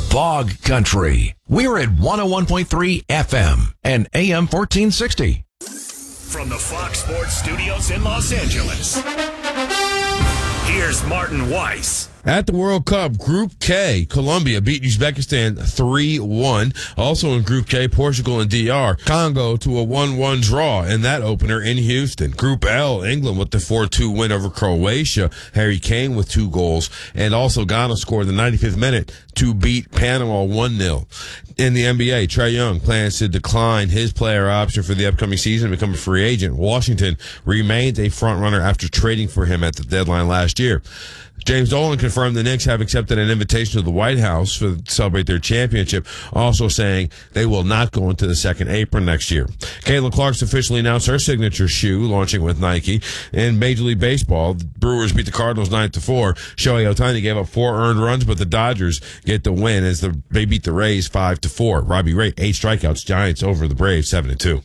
Bog Country. We're at 101.3 FM and AM 1460. From the Fox Sports Studios in Los Angeles, here's Martin Weiss. At the World Cup, Group K, Colombia beat Uzbekistan 3-1. Also in Group K, Portugal and DR Congo to a 1-1 draw in that opener in Houston. Group L, England with the 4-2 win over Croatia. Harry Kane with 2 goals. And also Ghana scored in the 95th minute to beat Panama 1-0. In the NBA, Trae Young plans to decline his player option for the upcoming season and become a free agent. Washington remains a front-runner after trading for him at the deadline last year. James Dolan confirmed the Knicks have accepted an invitation to the White House to celebrate their championship, also saying they will not go into the second apron next year. Caitlin Clark's officially announced her signature shoe, launching with Nike. In Major League Baseball, the Brewers beat the Cardinals 9-4. Shohei Ohtani gave up 4 earned runs, but the Dodgers get the win as they beat the Rays 5-4. Robbie Ray, 8 strikeouts, Giants over the Braves 7-2.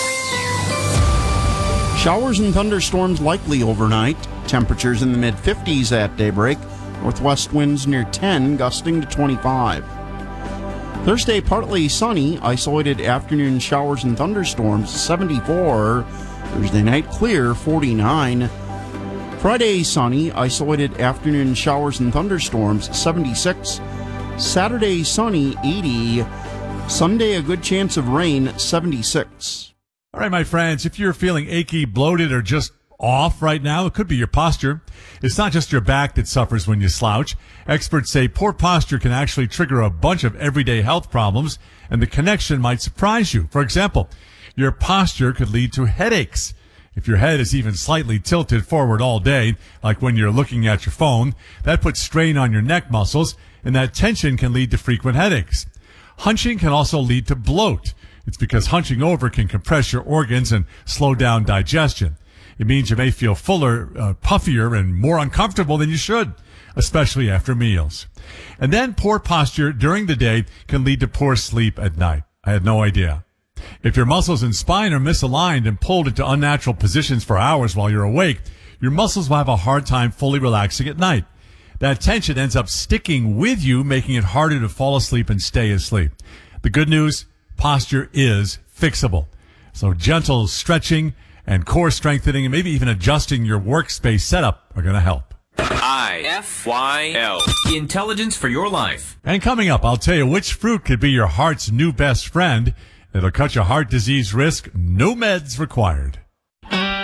Showers and thunderstorms likely overnight. Temperatures in the mid-50s at daybreak. Northwest winds near 10, gusting to 25. Thursday, partly sunny. Isolated afternoon showers and thunderstorms, 74. Thursday night, clear, 49. Friday, sunny. Isolated afternoon showers and thunderstorms, 76. Saturday, sunny, 80. Sunday, a good chance of rain, 76. All right, my friends, if you're feeling achy, bloated, or just off right now, it could be your posture. It's not just your back that suffers when you slouch. Experts say poor posture can actually trigger a bunch of everyday health problems, and the connection might surprise you. For example, your posture could lead to headaches. If your head is even slightly tilted forward all day, like when you're looking at your phone, that puts strain on your neck muscles, and that tension can lead to frequent headaches. Hunching can also lead to bloat. It's because hunching over can compress your organs and slow down digestion. It means you may feel fuller, puffier, and more uncomfortable than you should, especially after meals. And then poor posture during the day can lead to poor sleep at night. I had no idea. If your muscles and spine are misaligned and pulled into unnatural positions for hours while you're awake, your muscles will have a hard time fully relaxing at night. That tension ends up sticking with you, making it harder to fall asleep and stay asleep. The good news, posture is fixable. So gentle stretching and core strengthening and maybe even adjusting your workspace setup are going to help. IFYL. Intelligence for your life. And coming up, I'll tell you which fruit could be your heart's new best friend. It'll cut your heart disease risk. No meds required.